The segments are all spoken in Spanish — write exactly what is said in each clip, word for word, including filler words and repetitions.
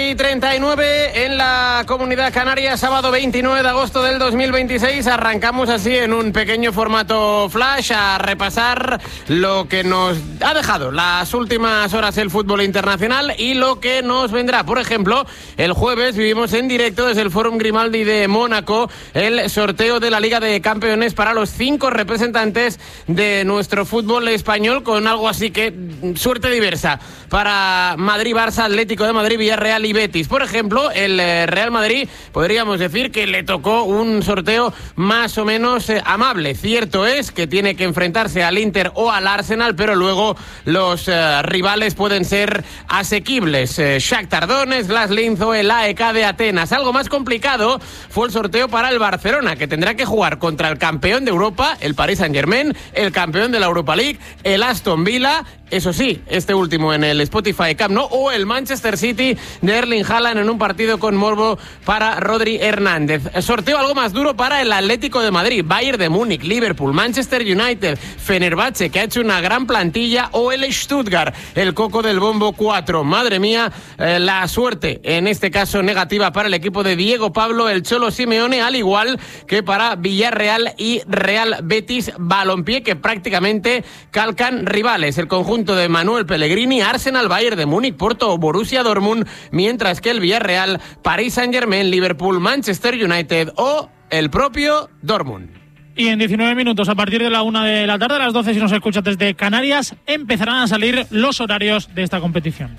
y treinta y nueve en la Comunidad Canaria, sábado veintinueve de agosto del dos mil veintiséis. Arrancamos así en un pequeño formato flash a repasar lo que nos ha dejado las últimas horas el fútbol internacional y lo que nos vendrá. Por ejemplo, el jueves vivimos en directo desde el Fórum Grimaldi de Mónaco el sorteo de la Liga de Campeones para los cinco representantes de nuestro fútbol español, con algo así que suerte diversa para Madrid, Barça, Atlético de Madrid, Villarreal y Betis. Por ejemplo, el Real Madrid podríamos decir que le tocó un sorteo más o menos eh, amable. Cierto es que tiene que enfrentarse al Inter o al Arsenal, pero luego los eh, rivales pueden ser asequibles. Eh, Shakhtar Donetsk, Las Linz o el A E K de Atenas. Algo más complicado fue el sorteo para el Barcelona, que tendrá que jugar contra el campeón de Europa, el Paris Saint-Germain, el campeón de la Europa League, el Aston Villa, eso sí, este último en el Spotify Camp Nou, o el Manchester City de Erling Haaland en un partido con morbo para Rodri Hernández. Sorteo algo más duro para el Atlético de Madrid, Bayern de Múnich, Liverpool, Manchester United, Fenerbahce, que ha hecho una gran plantilla, o el Stuttgart, el coco del bombo cuatro. Madre mía, eh, la suerte, en este caso negativa para el equipo de Diego Pablo, el Cholo Simeone, al igual que para Villarreal y Real Betis Balompié, que prácticamente calcan rivales. El conjunto de Manuel Pellegrini, Arsenal, Bayern de Múnich, Porto o Borussia Dortmund, mientras que el Villarreal, Paris Saint-Germain, Liverpool, Manchester United o el propio Dortmund. Y en diecinueve minutos, a partir de la una de la tarde, a las doce, si nos escuchas desde Canarias, empezarán a salir los horarios de esta competición.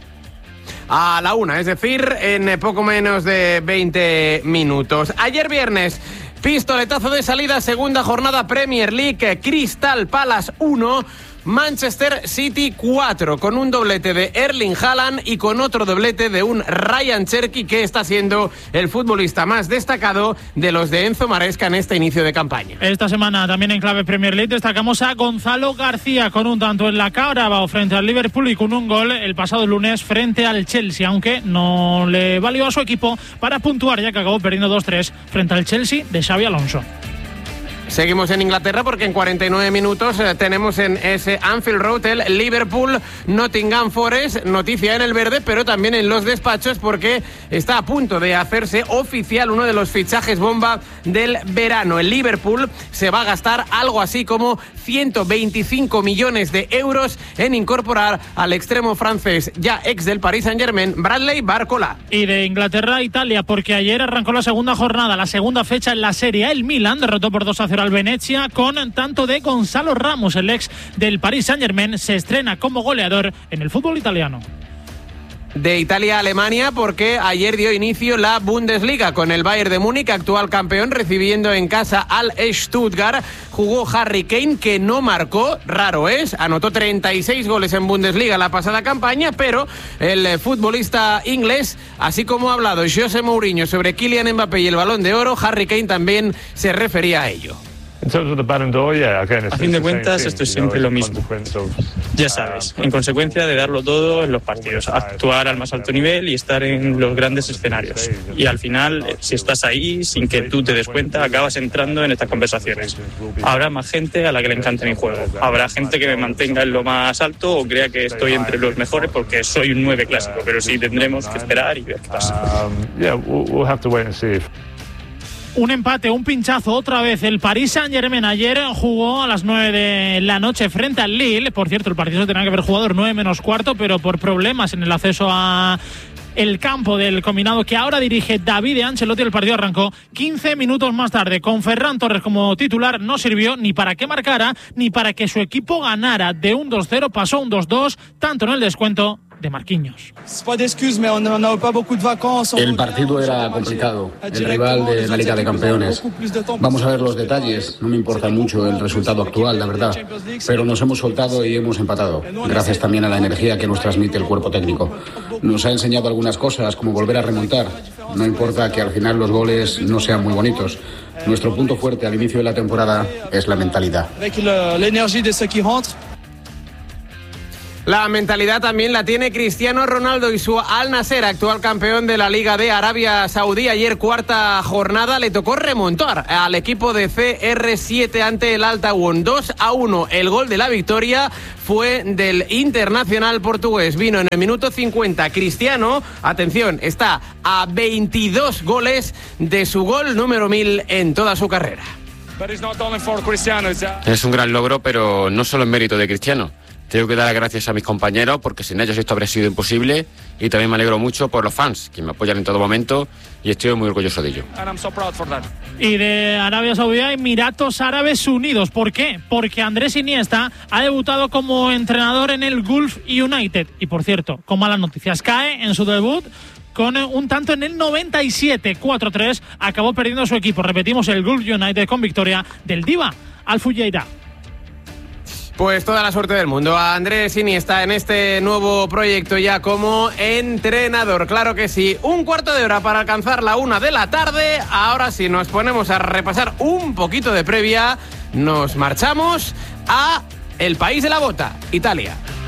A la una, es decir, en poco menos de veinte minutos. Ayer viernes, pistoletazo de salida, segunda jornada Premier League, Crystal Palace uno, Manchester City cuatro, con un doblete de Erling Haaland y con otro doblete de un Ryan Cherki, que está siendo el futbolista más destacado de los de Enzo Maresca en este inicio de campaña. Esta semana también en clave Premier League destacamos a Gonzalo García, con un tanto en la Carabao frente al Liverpool y con un gol el pasado lunes frente al Chelsea, aunque no le valió a su equipo para puntuar, ya que acabó perdiendo dos tres frente al Chelsea de Xabi Alonso. Seguimos en Inglaterra porque en cuarenta y nueve minutos eh, tenemos en ese Anfield Road el Liverpool-Nottingham Forest. Noticia en el verde, pero también en los despachos, porque está a punto de hacerse oficial uno de los fichajes bomba del verano. El Liverpool se va a gastar algo así como ciento veinticinco millones de euros en incorporar al extremo francés, ya ex del Paris Saint-Germain, Bradley Barcola. Y de Inglaterra a Italia, porque ayer arrancó la segunda jornada, la segunda fecha en la Serie A. El Milan derrotó por dos a cero al Venezia, con tanto de Gonzalo Ramos. El ex del Paris Saint-Germain se estrena como goleador en el fútbol italiano. De Italia a Alemania, porque ayer dio inicio la Bundesliga con el Bayern de Múnich, actual campeón, recibiendo en casa al Stuttgart. Jugó Harry Kane, que no marcó, raro es, anotó treinta y seis goles en Bundesliga la pasada campaña, pero el futbolista inglés, así como ha hablado José Mourinho sobre Kylian Mbappé y el Balón de Oro, Harry Kane también se refería a ello. A fin de cuentas, esto es siempre lo mismo. Ya sabes, en consecuencia de darlo todo en los partidos, actuar al más alto nivel y estar en los grandes escenarios. Y al final, si estás ahí, sin que tú te des cuenta, acabas entrando en estas conversaciones. Habrá más gente a la que le encante mi juego. Habrá gente que me mantenga en lo más alto o crea que estoy entre los mejores porque soy un nueve clásico. Pero sí tendremos que esperar y ver qué pasa. Un empate, un pinchazo otra vez. El Paris Saint-Germain ayer jugó a las nueve de la noche frente al Lille. Por cierto, el partido se tenía que haber jugado nueve menos cuarto, pero por problemas en el acceso a el campo del combinado que ahora dirige David Ancelotti, el partido arrancó quince minutos más tarde. Con Ferran Torres como titular no sirvió ni para que marcara ni para que su equipo ganara. De un dos cero pasó un dos dos, tanto en el descuento de Marquinhos. El partido era complicado, el rival de la Liga de Campeones. Vamos a ver los detalles, no me importa mucho el resultado actual, la verdad, pero nos hemos soltado y hemos empatado, gracias también a la energía que nos transmite el cuerpo técnico. Nos ha enseñado algunas cosas, como volver a remontar. No importa que al final los goles no sean muy bonitos. Nuestro punto fuerte al inicio de la temporada es la mentalidad. La mentalidad también la tiene Cristiano Ronaldo y su Al Nassr, actual campeón de la Liga de Arabia Saudí. Ayer, cuarta jornada, le tocó remontar al equipo de C R siete ante el Al Tawun. dos a uno. El gol de la victoria fue del internacional portugués. Vino en el minuto cincuenta. Cristiano, atención, está a veintidós goles de su gol número mil en toda su carrera. Es un gran logro, pero no solo en mérito de Cristiano. Tengo que dar las gracias a mis compañeros porque sin ellos esto habría sido imposible, y también me alegro mucho por los fans que me apoyan en todo momento y estoy muy orgulloso de ello. Y de Arabia Saudí a Emiratos Árabes Unidos. ¿Por qué? Porque Andrés Iniesta ha debutado como entrenador en el Gulf United. Y por cierto, con malas noticias, cae en su debut con un tanto en el noventa y siete. cuatro tres, acabó perdiendo su equipo. Repetimos, el Gulf United con victoria del Diva Al Fujairah. Pues toda la suerte del mundo a Andrés Iniesta en este nuevo proyecto ya como entrenador. Claro que sí. Un cuarto de hora para alcanzar la una de la tarde. Ahora sí, nos ponemos a repasar un poquito de previa. Nos marchamos a el país de la bota, Italia.